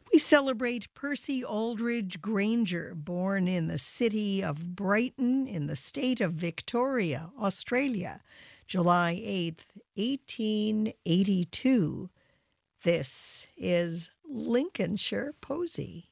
We celebrate Percy Aldridge Granger, born in the city of Brighton in the state of Victoria, Australia, July 8th, 1882. This is Lincolnshire Posy.